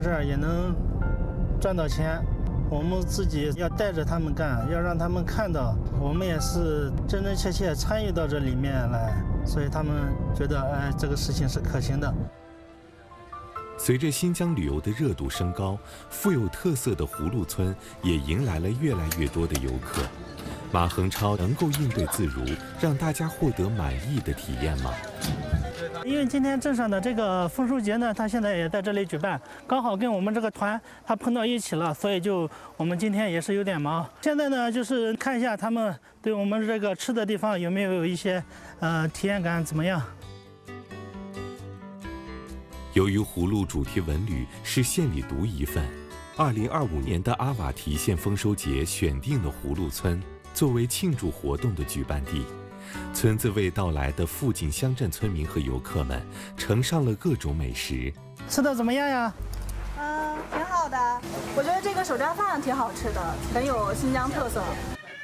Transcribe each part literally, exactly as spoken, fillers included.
这儿也能赚到钱。我们自己要带着他们干，要让他们看到我们也是真真切切参与到这里面来，所以他们觉得哎，这个事情是可行的。 随着新疆旅游的热度升高，富有特色的葫芦村也迎来了越来越多的游客。马恒超能够应对自如，让大家获得满意的体验吗？ 因为今天镇上的这个丰收节呢，它现在也在这里举办，刚好跟我们这个团它碰到一起了，所以就我们今天也是有点忙。现在呢，就是看一下他们对我们这个吃的地方有没有一些呃体验感怎么样。 由于葫芦主题文旅是县里独一份，二零二五年的阿瓦提县丰收节选定了葫芦村作为庆祝活动的举办地。村子为到来的附近乡镇村民和游客们盛上了各种美食。 吃的怎么样呀？ 嗯，挺好的。我觉得这个手抓饭挺好吃的，很有新疆特色。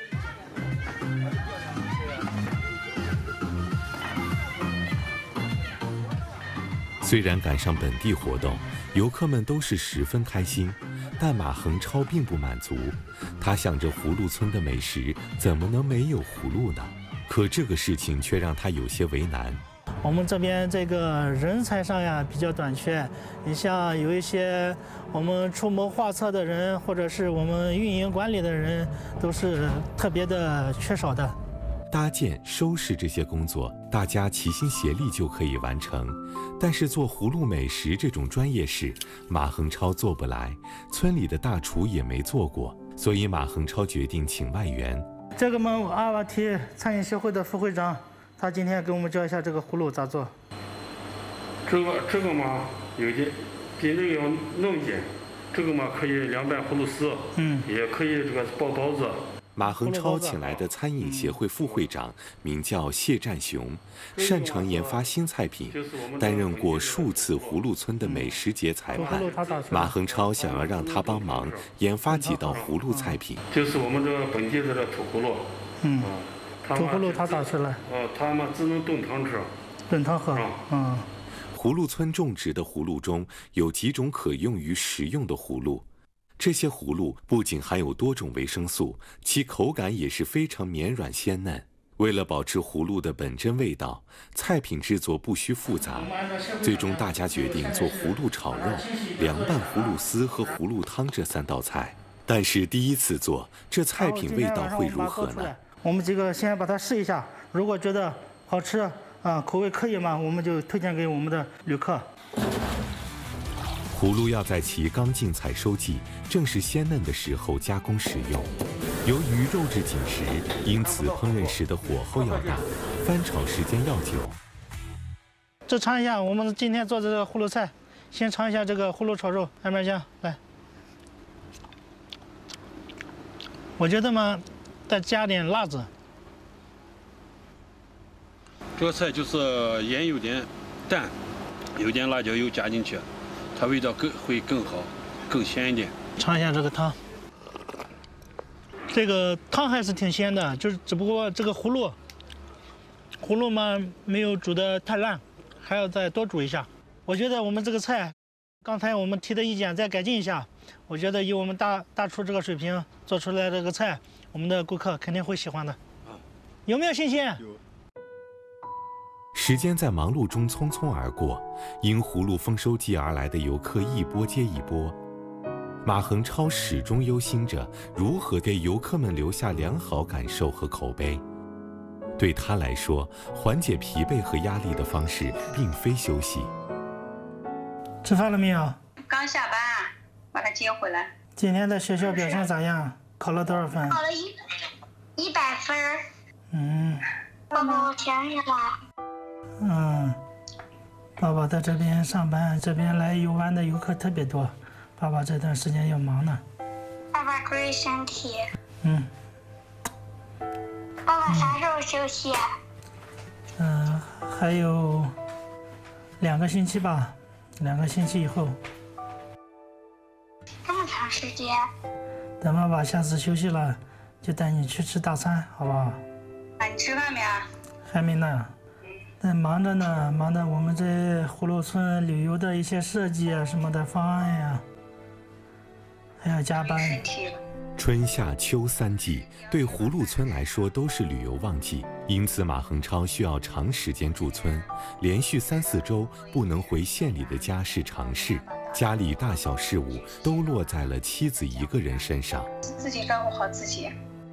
虽然赶上本地活动，游客们都是十分开心，但马恒超并不满足。他想着葫芦村的美食怎么能没有葫芦呢？可这个事情却让他有些为难。 我们这边这个人才上呀比较短缺，你像有一些我们出谋划策的人，或者是我们运营管理的人，都是特别的缺少的。 搭建、收拾这些工作，大家齐心协力就可以完成。但是做葫芦美食这种专业事，马恒超做不来，村里的大厨也没做过，所以马恒超决定请外援。 这个嘛，阿瓦提餐饮协会的副会长，他今天给我们教一下这个葫芦咋做。 这个这个嘛，有点比那个要嫩一点。这个嘛，可以凉拌葫芦丝，嗯，也可以这个包包子。 马恒超请来的餐饮协会副会长名叫谢占雄，擅长研发新菜品，担任过数次葫芦村的美食节裁判。马恒超想要让他帮忙研发几道葫芦菜品， 就是我们这个本地的这土葫芦。 嗯，土葫芦他打出来。 哦，他们只能炖汤吃。 炖汤喝。嗯。 葫芦村种植的葫芦中有几种可用于食用的葫芦。这些葫芦不仅含有多种维生素，其口感也是非常绵软鲜嫩。为了保持葫芦的本真味道，菜品制作不需复杂。最终大家决定做葫芦炒肉、凉拌葫芦丝和葫芦汤这三道菜。但是第一次做，这菜品味道会如何呢？ 我们几个先把它试一下，如果觉得好吃啊，口味可以嘛，我们就推荐给我们的旅客。 葫芦要在其刚进采收季，正是鲜嫩的时候加工食用。由于肉质紧实，因此烹饪时的火候要大，翻炒时间要久。 这尝一下我们今天做的这个葫芦菜，先尝一下这个葫芦炒肉，艾面酱来。我觉得嘛，再加点辣子。 这个菜就是盐有点淡，有点辣椒油加进去。它味道更会更好，更鲜一点。 尝一下这个汤，这个汤还是挺鲜的，就是只不过这个葫芦，葫芦嘛没有煮得太烂，还要再多煮一下。我觉得我们这个菜，刚才我们提的意见再改进一下，我觉得以我们大大厨这个水平做出来这个菜，我们的顾客肯定会喜欢的。有没有信心？有。 时间在忙碌中匆匆而过，因葫芦丰收季而来的游客一波接一波。马恒超始终忧心着如何给游客们留下良好感受和口碑。对他来说，缓解疲惫和压力的方式并非休息。 吃饭了没有？ 刚下班，把他接回来。 今天在学校表现咋样？考了多少分？ 考了一一百分。 嗯。 爸爸，我想你了。 嗯，爸爸在这边上班，这边来游玩的游客特别多，爸爸这段时间要忙呢。 爸爸注意身体。 嗯。 爸爸啥时候休息？ 嗯、呃，还有两个星期吧，两个星期以后。 这么长时间？ 等爸爸下次休息了，就带你去吃大餐，好不好？ 啊，你吃饭没啊？ 还没呢。 在忙着呢，忙着我们这葫芦村旅游的一些设计啊什么的方案呀，还要加班。 春夏秋三季对葫芦村来说都是旅游旺季，因此马恒超需要长时间驻村，连续三四周不能回县里的家事常事，家里大小事务都落在了妻子一个人身上。 自己照顾好自己。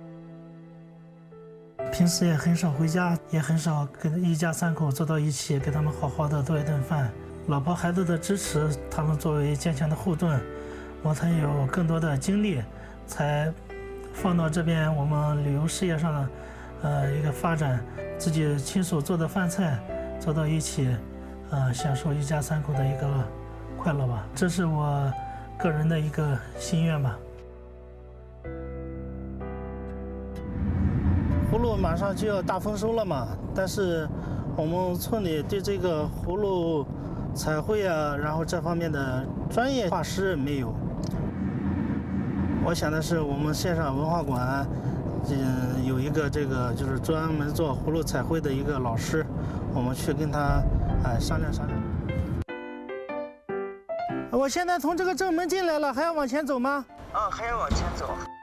平时也很少回家，也很少跟一家三口坐到一起，给他们好好的做一顿饭。老婆孩子的支持，他们作为坚强的后盾，我才有更多的精力，才放到这边我们旅游事业上的呃一个发展。自己亲手做的饭菜，坐到一起，呃，享受一家三口的一个快乐吧。这是我个人的一个心愿吧。葫芦马上就要大丰收了嘛，但是我们村里对这个葫芦彩绘啊，然后这方面的专业画师没有。我想的是我们县上文化馆，嗯，有一个这个就是专门做葫芦彩绘的一个老师，我们去跟他哎商量商量。我现在从这个正门进来了，还要往前走吗？ 嗯，还要往前走。